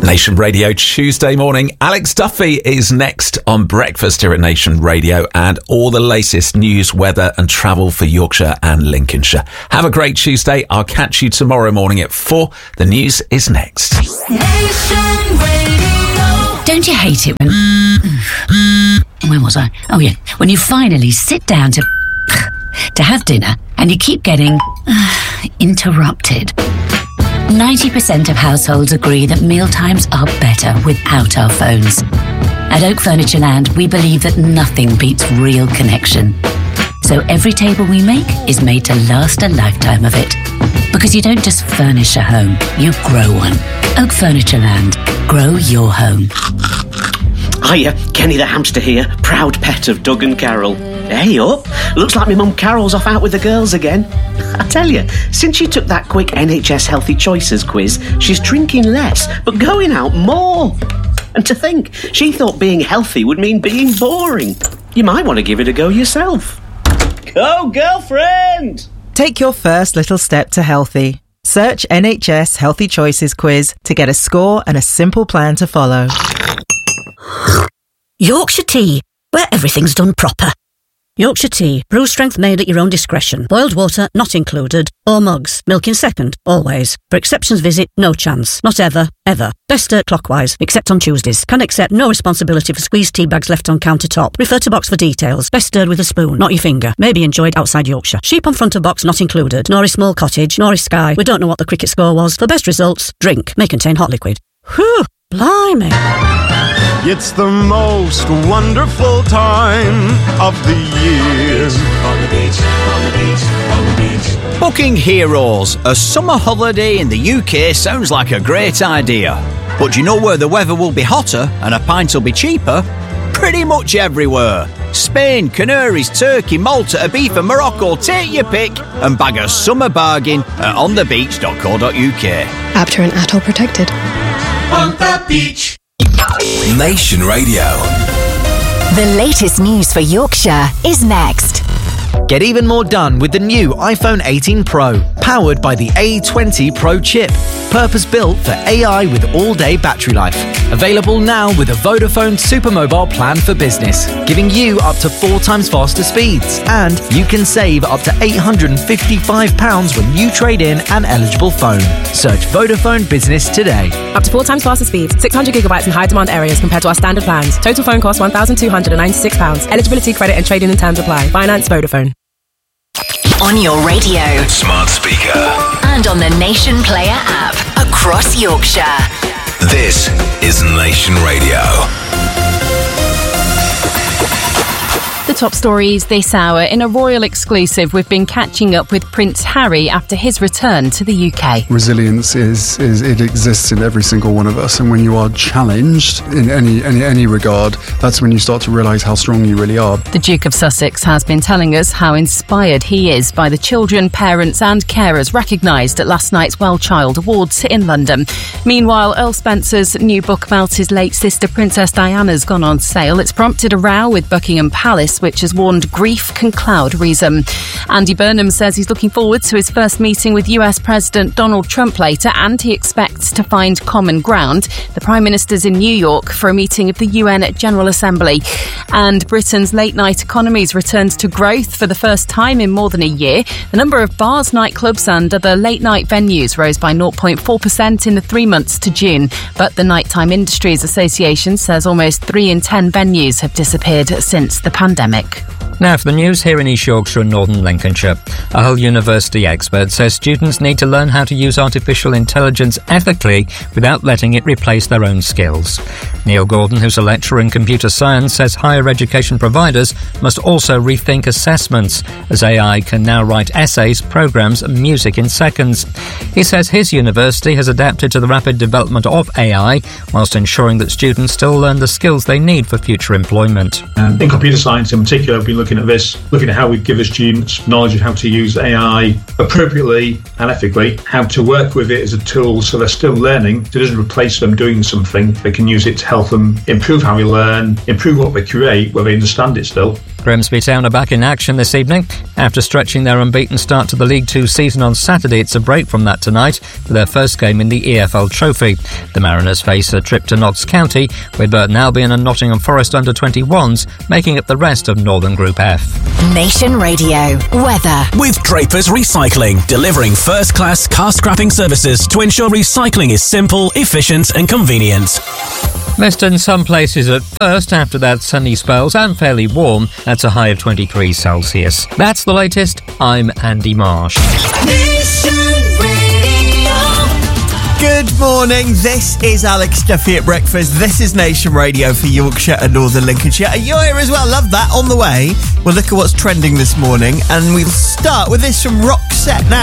Nation Radio Tuesday morning. Alex Duffy is next on Breakfast here at Nation Radio, and all the latest news, weather and travel for Yorkshire and Lincolnshire. Have a great Tuesday. I'll catch you tomorrow morning at 4. The news is next. Nation Radio. Don't you hate it when... Where was I? Oh yeah, when you finally sit down to have dinner and you keep getting interrupted. 90% of households agree that mealtimes are better without our phones. At Oak Furniture Land, we believe that nothing beats real connection. So every table we make is made to last a lifetime of it. Because you don't just furnish a home, you grow one. Oak Furniture Land. Grow your home. Hiya, Kenny the hamster here, proud pet of Doug and Carol. Hey up, looks like my mum Carol's off out with the girls again. I tell you, since she took that quick NHS Healthy Choices quiz, she's drinking less, but going out more. And to think, she thought being healthy would mean being boring. You might want to give it a go yourself. Go, girlfriend! Take your first little step to healthy. Search NHS Healthy Choices quiz to get a score and a simple plan to follow. Yorkshire Tea, where everything's done proper. Yorkshire Tea, brew strength made at your own discretion. Boiled water not included. Or mugs, milk in second, always. For exceptions visit, no chance. Not ever, ever. Best stirred clockwise, except on Tuesdays. Can accept no responsibility for squeezed tea bags left on countertop. Refer to box for details. Best stirred with a spoon, not your finger. May be enjoyed outside Yorkshire. Sheep on front of box not included. Norris Small Cottage, Norris Sky. We don't know what the cricket score was. For best results, drink. May contain hot liquid. Whew, blimey. It's the most wonderful time of the year. On the beach, on the beach, on the beach. Booking Heroes, a summer holiday in the UK sounds like a great idea. But do you know where the weather will be hotter and a pint will be cheaper? Pretty much everywhere. Spain, Canaries, Turkey, Malta, Ibiza, Morocco, take your pick and bag a summer bargain at onthebeach.co.uk. ABTA and ATOL protected. On the beach. Nation Radio. The latest news for Yorkshire is next. Get even more done with the new iPhone 18 Pro, powered by the A20 Pro chip, purpose-built for AI with all-day battery life. Available now with a Vodafone Supermobile plan for business, giving you up to 4 times faster speeds. And you can save up to £855 when you trade in an eligible phone. Search Vodafone Business today. Up to 4 times faster speeds, 600 gigabytes in high-demand areas compared to our standard plans. Total phone cost £1,296. Eligibility, credit and trade-in and terms apply. Finance Vodafone. On your radio, smart speaker, and on the Nation Player app across Yorkshire. This is Nation Radio. The top stories this hour. In a royal exclusive, we've been catching up with Prince Harry after his return to the UK. Resilience it exists in every single one of us, and when you are challenged in any regard, that's when you start to realise how strong you really are. The Duke of Sussex has been telling us how inspired he is by the children, parents and carers recognised at last night's Well Child Awards in London. Meanwhile, Earl Spencer's new book about his late sister Princess Diana's gone on sale. It's prompted a row with Buckingham Palace, which has warned grief can cloud reason. Andy Burnham says he's looking forward to his first meeting with US President Donald Trump later, and he expects to find common ground. The Prime Minister's in New York for a meeting of the UN General Assembly. And Britain's late-night economies returned to growth for the first time in more than a year. The number of bars, nightclubs and other late-night venues rose by 0.4% in the 3 months to June. But the Nighttime Industries Association says almost 3 in 10 venues have disappeared since the pandemic. Now for the news here in East Yorkshire and Northern Lincolnshire. A Hull University expert says students need to learn how to use artificial intelligence ethically without letting it replace their own skills. Neil Gordon, who's a lecturer in computer science, says higher education providers must also rethink assessments, as AI can now write essays, programmes and music in seconds. He says his university has adapted to the rapid development of AI whilst ensuring that students still learn the skills they need for future employment. In computer science in particular, I've been looking at this, looking at how we give the students knowledge of how to use AI appropriately and ethically, how to work with it as a tool so they're still learning. So it doesn't replace them doing something. They can use it to help them improve how they learn, improve what they create, where they understand it still. Grimsby Town are back in action this evening. After stretching their unbeaten start to the League 2 season on Saturday, it's a break from that tonight for their first game in the EFL Trophy. The Mariners face a trip to Notts County, with Burton Albion and Nottingham Forest under-21s making up the rest of Northern Group F. Nation Radio weather. With Drapers Recycling, delivering first-class car scrapping services to ensure recycling is simple, efficient and convenient. Mist in some places at first, after that sunny spells and fairly warm. That's a high of 23 Celsius. That's the latest. I'm Andy Marsh. Good morning, this is Alex Duffy at breakfast. This is Nation Radio for Yorkshire and Northern Lincolnshire. And you're here as well, love that. On the way, we'll look at what's trending this morning, and we'll start with this from Roxette now.